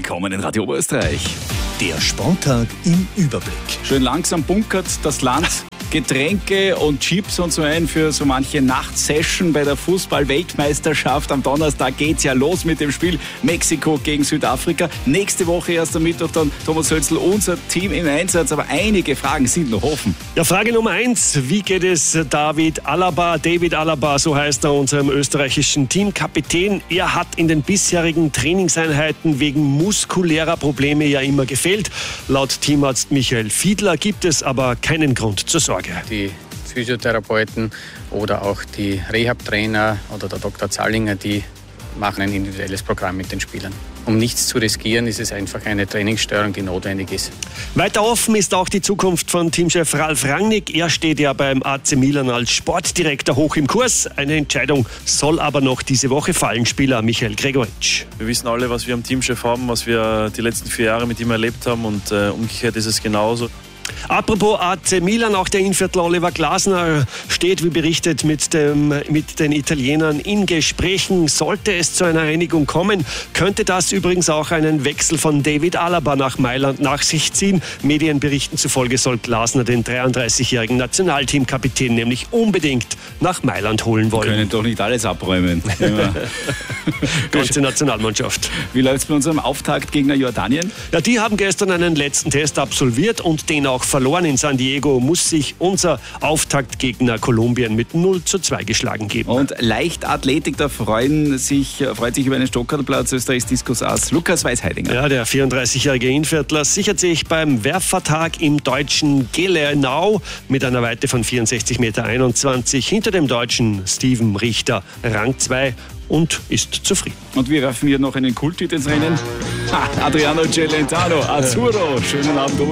willkommen in Radio Oberösterreich. Der Sporttag im Überblick. Schön langsam bunkert das Land Getränke und Chips und so ein für so manche Nachtsession bei der Fußball-Weltmeisterschaft. Am Donnerstag geht's ja los mit dem Spiel Mexiko gegen Südafrika. Nächste Woche erst am Mittwoch dann Thomas Hölzl, unser Team im Einsatz. Aber einige Fragen sind noch offen. Ja, Frage Nummer 1. Wie geht es David Alaba? David Alaba, so heißt er, unserem österreichischen Teamkapitän. Er hat in den bisherigen Trainingseinheiten wegen muskulärer Probleme ja immer gefehlt. Laut Teamarzt Michael Fiedler gibt es aber keinen Grund zur Sorge. Die Physiotherapeuten oder auch die Rehab-Trainer oder der Dr. Zallinger, die machen ein individuelles Programm mit den Spielern. Um nichts zu riskieren, ist es einfach eine Trainingsstörung, die notwendig ist. Weiter offen ist auch die Zukunft von Teamchef Ralf Rangnick. Er steht ja beim AC Milan als Sportdirektor hoch im Kurs. Eine Entscheidung soll aber noch diese Woche fallen. Spieler Michael Gregoritsch. Wir wissen alle, was wir am Teamchef haben, was wir die letzten 4 Jahre mit ihm erlebt haben und umgekehrt ist es genauso. Apropos AC Milan, auch der Innviertler Oliver Glasner steht, wie berichtet, mit den Italienern in Gesprächen. Sollte es zu einer Einigung kommen, könnte das übrigens auch einen Wechsel von David Alaba nach Mailand nach sich ziehen. Medienberichten zufolge soll Glasner den 33-jährigen Nationalteamkapitän nämlich unbedingt nach Mailand holen wollen. Wir können doch nicht alles abräumen. Ganze Nationalmannschaft. Wie läuft es bei unserem Auftaktgegner Jordanien? Ja, die haben gestern einen letzten Test absolviert und den auch verloren. In San Diego muss sich unser Auftaktgegner Kolumbien mit 0:2 geschlagen geben. Und Leichtathletik, da freut sich über einen Stockerlplatz Österreichs Diskusass Lukas Weisheidinger. Ja, der 34-jährige Innviertler sichert sich beim Werfertag im deutschen Gelenau mit einer Weite von 64,21 Meter hinter dem deutschen Steven Richter Rang 2 und ist zufrieden. Und wir werfen hier noch einen Kulthit ins Rennen. Adriano Celentano, Azzurro. Schönen Abend.